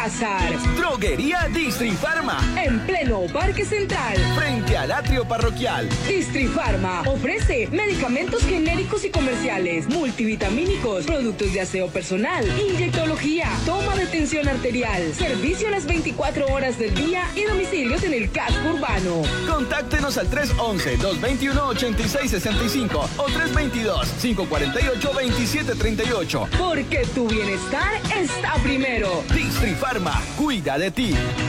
Alcázar. Droguería Distrifarma. En pleno Parque Central. Frente al atrio parroquial. Distrifarma ofrece medicamentos genéricos y comerciales, multivitamínicos, productos de aseo personal, inyectología, toma de tensión arterial, servicio a las 24 horas del día y domicilios en el casco urbano. Contáctenos al 311-221-8665 o 322-548-2738. Porque tu bienestar está primero. Distrifarma, cuida de ti.